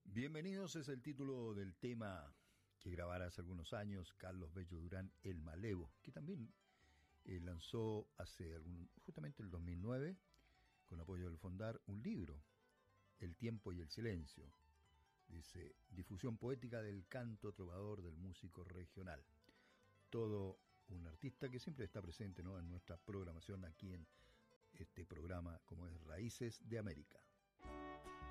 Bienvenidos es el título del tema que grabara hace algunos años Carlos Bello Durán, El Malevo, que también lanzó justamente el 2009, con apoyo del Fondar, un libro, El tiempo y el silencio. Dice, difusión poética del canto trovador del músico regional. Todo un artista que siempre está presente, ¿no?, en nuestra programación aquí en este programa como es Raíces de América.